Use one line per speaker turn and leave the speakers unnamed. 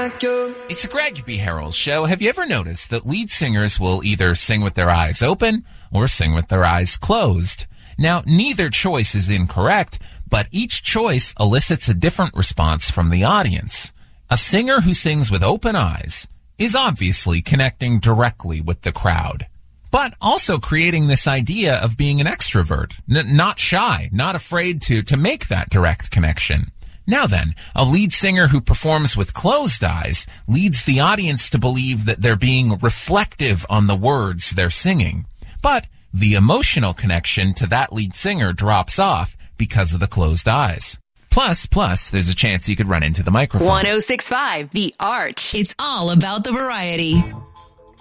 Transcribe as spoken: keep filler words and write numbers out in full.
like you.
It's the Greg B. Harrell Show. Have you ever noticed that lead singers will either sing with their eyes open or sing with their eyes closed? Now, neither choice is incorrect, but each choice elicits a different response from the audience. A singer who sings with open eyes is obviously connecting directly with the crowd, but also creating this idea of being an extrovert, n- not shy, not afraid to, to make that direct connection. Now then, a lead singer who performs with closed eyes leads the audience to believe that they're being reflective on the words they're singing. But the emotional connection to that lead singer drops off because of the closed eyes. Plus, plus, there's a chance you could run into the microphone.
one oh six point five The Arch. It's all about the variety.